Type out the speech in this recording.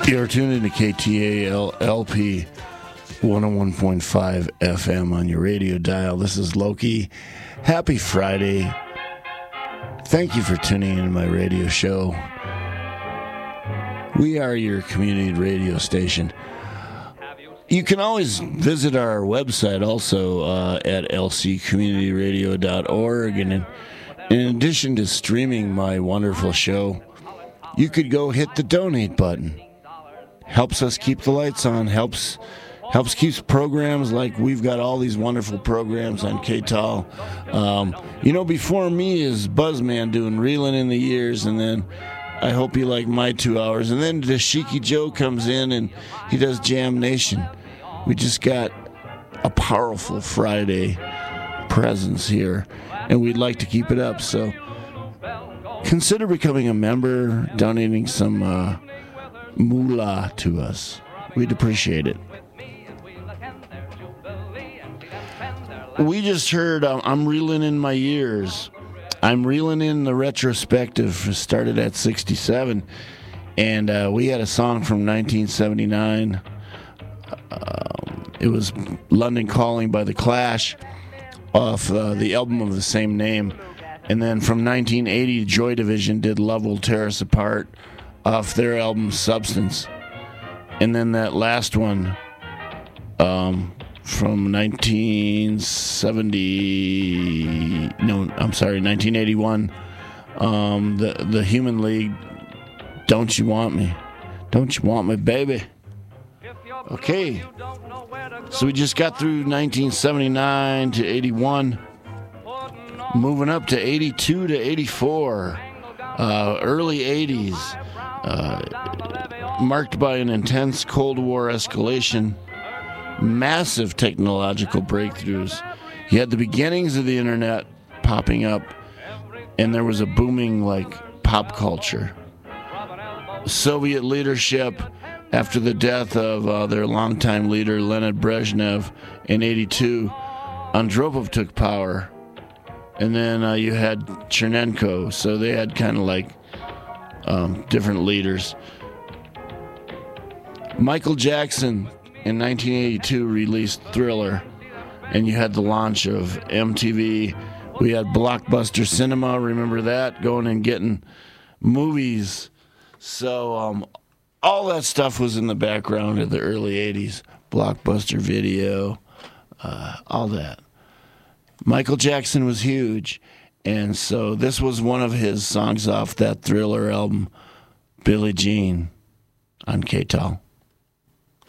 You're tuned into KTAL-LP 101.5 FM on your radio dial. This is Loki. Happy Friday. Thank you for tuning into my radio show. We are your community radio station. You can always visit our website also at lccommunityradio.org. And in addition to streaming my wonderful show, you could go hit the donate button. Helps us keep the lights on, helps keeps programs like we've got all these wonderful programs on KTAL. Before me is Buzzman doing Reeling in the Years, and then I hope you like my 2 hours. And then Dashiki Joe comes in and he does Jam Nation. We just got a powerful Friday presence here, and we'd like to keep it up. So consider becoming a member, donating some moolah to us. We'd appreciate it. We just heard I'm Reeling in My Years. I'm reeling in the retrospective. Started at 67, and we had a song from 1979. It was London Calling by The Clash off the album of the same name. And then from 1980, Joy Division did Love Will Tear Us Apart off their album Substance. And then that last one from 1981, the Human League, Don't You Want Me? Don't You Want Me, Baby? Okay, so we just got through 1979 to 81, moving up to 82 to 84, early 80s, marked by an intense Cold War escalation, massive technological breakthroughs. You had the beginnings of the internet popping up, and there was a booming pop culture. Soviet leadership, after the death of their longtime leader Leonid Brezhnev in 82, Andropov took power, and then you had Chernenko. So they had kind of different leaders. Michael Jackson in 1982 released Thriller, and you had the launch of MTV. We had Blockbuster Cinema, remember that? Going and getting movies. So all that stuff was in the background of the early 80s. Blockbuster Video, all that. Michael Jackson was huge, and so this was one of his songs off that Thriller album, Billie Jean, on KTAL.